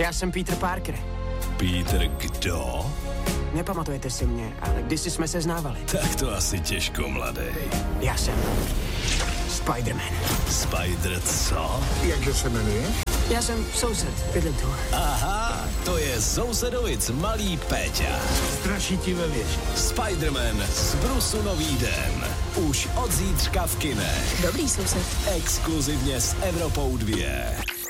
Já jsem Peter Parker. Peter kdo? Nepamatujete si mě, ale kdysi jsme se znávali. Tak to asi těžko, mladej. Já jsem Spider-Man. Spider co? Jakže se jmenuje? Já jsem soused, bydlím tu. Aha, to je sousedovic malý Péťa. Straší ti ve věži. Spider-Man z Brusu nový den. Už od zítřka v kinech. Dobrý soused. Exkluzivně s Evropou 2.